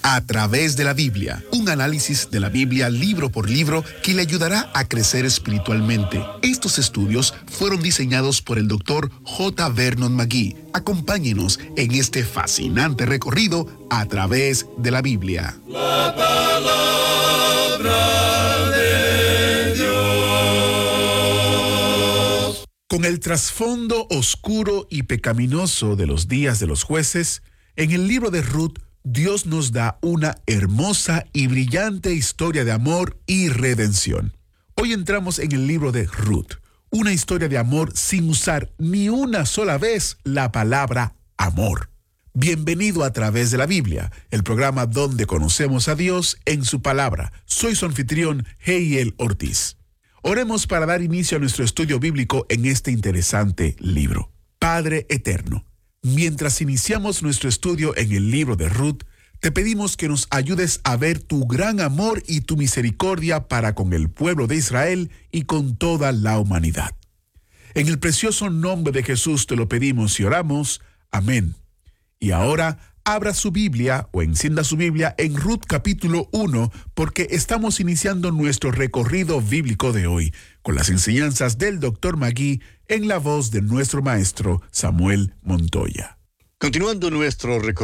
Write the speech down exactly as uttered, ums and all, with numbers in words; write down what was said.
A través de la Biblia, un análisis de la Biblia libro por libro que le ayudará a crecer espiritualmente. Estos estudios fueron diseñados por el doctor J. Vernon McGee. Acompáñenos en este fascinante recorrido a través de la Biblia. La palabra de Dios. Con el trasfondo oscuro y pecaminoso de los días de los jueces, en el libro de Ruth, Dios nos da una hermosa y brillante historia de amor y redención. Hoy entramos en el libro de Ruth, una historia de amor sin usar ni una sola vez la palabra amor. Bienvenido a Través de la Biblia, el programa donde conocemos a Dios en su palabra. Soy su anfitrión, Heiel Ortiz. Oremos para dar inicio a nuestro estudio bíblico en este interesante libro. Padre eterno, mientras iniciamos nuestro estudio en el libro de Ruth, te pedimos que nos ayudes a ver tu gran amor y tu misericordia para con el pueblo de Israel y con toda la humanidad. En el precioso nombre de Jesús te lo pedimos y oramos. Amén. Y ahora, abra su Biblia o encienda su Biblia en Ruth capítulo uno, porque estamos iniciando nuestro recorrido bíblico de hoy con las enseñanzas del doctor McGee en la voz de nuestro maestro Samuel Montoya. Continuando nuestro recorrido